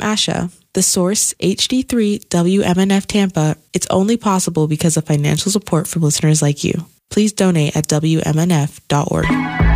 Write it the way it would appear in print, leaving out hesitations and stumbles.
ASHA, the source, HD3 WMNF Tampa, it's only possible because of financial support from listeners like you. Please donate at WMNF.org.